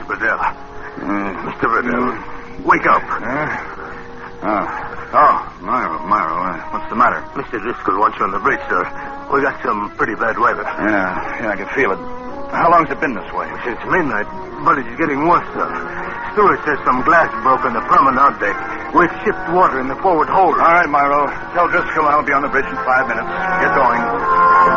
Mr. Bedell. Mr. Bedell, wake up. Myro, what's the matter? Mr. Driscoll wants you on the bridge, sir. We got some pretty bad weather. Yeah, I can feel it. How long's it been this way? Since midnight, but it's getting worse, sir. Stewart says some glass broke on the promenade deck. We've shipped water in the forward hold. All right, Myro. Tell Driscoll I'll be on the bridge in 5 minutes. Get going.